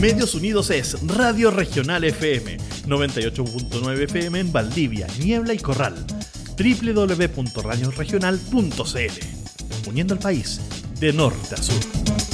Medios Unidos es Radio Regional FM, 98.9 FM en Valdivia, Niebla y Corral. www.radioregional.cl, uniendo el país de norte a sur.